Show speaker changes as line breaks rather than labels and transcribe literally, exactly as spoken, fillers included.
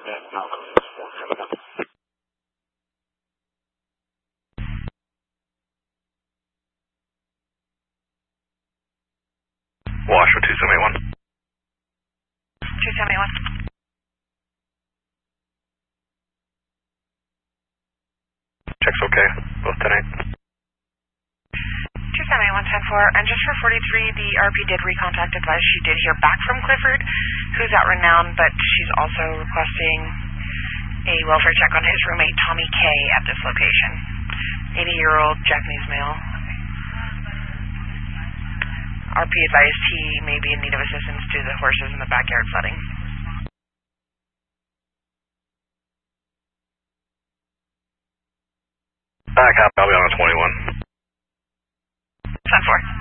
Wash for two seven eight one.
two seven eight one.
Check's okay, both ten eight.
two seven eight one ten four, and just for forty-three, the R P did recontact advise she did hear back from Clifford, who's at Renown, but she's also requesting a welfare check on his roommate, Tommy K, at this location. eighty-year-old Japanese male. R P advised he may be in need of assistance due to the horses in the backyard flooding.
Back up, I'll be on a twenty-one.
ten four.